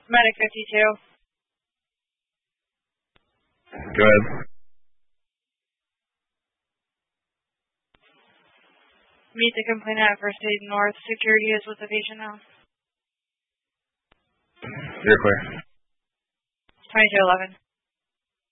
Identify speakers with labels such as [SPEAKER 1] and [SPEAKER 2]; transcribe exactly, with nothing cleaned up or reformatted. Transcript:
[SPEAKER 1] Medic fifty-two.
[SPEAKER 2] Go ahead.
[SPEAKER 1] Meet the complainant at First Aid North. Security is with the patient now.
[SPEAKER 2] You're clear.
[SPEAKER 1] twenty-two eleven.